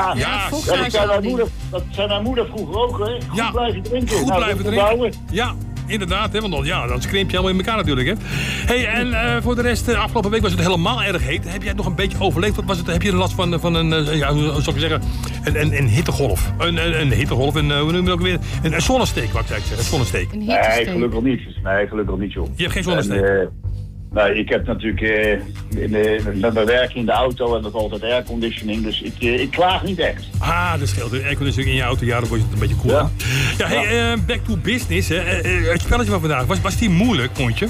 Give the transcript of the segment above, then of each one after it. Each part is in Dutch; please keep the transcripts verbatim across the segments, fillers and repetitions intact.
Ja, ja. Dat zei mijn moeder, dat zei mijn moeder vroeger ook, hè. Goed Ja, blijven drinken. Goed nou, blijven drinken. Ja, inderdaad, hè, want dan, ja, dan scrimp je helemaal in elkaar natuurlijk. Hè. Hey, en uh, voor de rest, uh, afgelopen week was het helemaal erg heet. Heb jij het nog een beetje overleefd? Wat was het, heb je last van, van een, uh, ja, hoe zou ik zeggen, een, een, een hittegolf? Een, een, een hittegolf, een, uh, hoe noem je het ook weer? Een, een zonnesteek, wat ik zeggen. Een zonnesteek. Een nee, gelukkig niet. Nee, gelukkig niet, joh. Je hebt geen zonnesteek? En, uh, nee, ik heb natuurlijk uh, in de, met mijn werk in de auto en dat altijd airconditioning, dus ik, uh, ik klaag niet echt. Ah, dat scheelt. De airconditioning in je auto, ja, dan word je het een beetje cool. Ja, ja hey, uh, back to business. Hè. Uh, het spelletje van vandaag, was, was die moeilijk, vond je?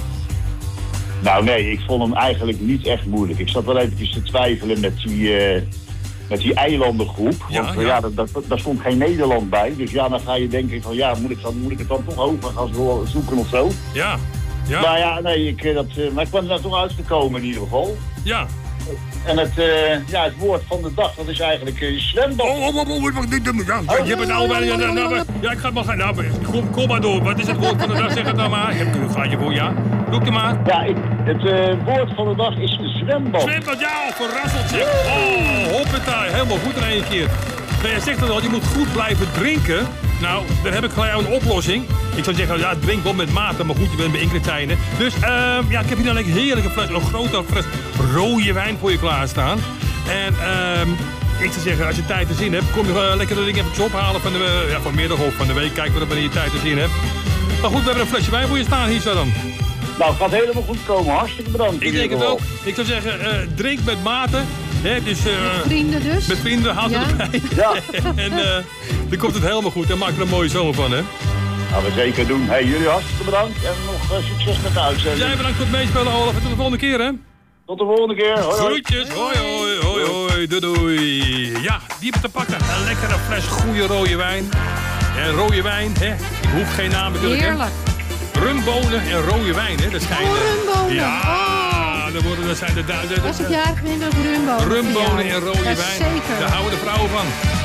Nou nee, ik vond hem eigenlijk niet echt moeilijk. Ik zat wel eventjes te twijfelen met die, uh, met die eilandengroep. Ja, want ja. ja, daar, daar, daar stond geen Nederland bij. Dus ja, dan ga je denken van ja, moet ik, dan, moet ik het dan toch over gaan zoeken of zo? Ja. Ja. Nou ja, nee, ik, dat, uh, maar ik kwam er nou toch uitgekomen in ieder geval. Ja. En het, uh, ja, het woord van de dag, dat is eigenlijk uh, zwembad. Oh, oh, oh, oh, wacht, ja, ja, je hebt het al bij, ja, nou, nou, ja, ik ga het maar gaan, nou, kom, kom maar door. Wat is het woord van de dag, zeg het dan maar. Je hebt een gaatje voor, ja. Roep je maar. Ja, ik, het uh, woord van de dag is zwembad. Zwembad, ja, verrassend zeg. Oh, hoppetaai, helemaal goed in één keer. Maar jij zegt het al, je moet goed blijven drinken. Nou, dan heb ik gelijk een oplossing. Ik zou zeggen, ja, drink wel met mate, maar goed, je bent bij Ingrid Tijnen. Dus, uh, ja, ik heb hier dan een heerlijke fles, een grote fles rode wijn voor je klaarstaan. En, uh, ik zou zeggen, als je tijd en zin hebt, kom je uh, lekker dat ding even ophalen van de, uh, ja, vanmiddag of van de week. Kijk wanneer je tijd en zin hebt. Maar goed, we hebben een flesje wijn voor je staan hier zo dan. Nou, het gaat helemaal goed komen. Hartstikke bedankt. Ik denk het ook. Ik zou zeggen, uh, drink met mate. Hè, dus, uh, met vrienden dus? Met vrienden, haal ze ja? erbij. Ja. En uh, dan komt het helemaal goed en maak er een mooie zomer van, hè? Gaan we zeker doen. Hey, jullie hartstikke bedankt en nog uh, succes met de uitzending. Jij bedankt voor het meespelen, Olaf. En tot de volgende keer, hè? Tot de volgende keer. Hoi, hoi. Groetjes. Hoi, hoi, hoi, hoi. Doei, doei. Ja, die hebben te pakken. Een lekkere fles goede rode wijn. En rode wijn, hè? Ik hoef geen naam natuurlijk, hè? Heerlijk. Rumbonen en rode wijn, hè? Dat schijnen. Oh, rumbonen. Ja. Oh. Dat, worden, dat zijn de duizenden. Als ik jarig ben, dan rumbonen. Rumbonen en rode ja, wijn. zeker. Daar houden de vrouwen van.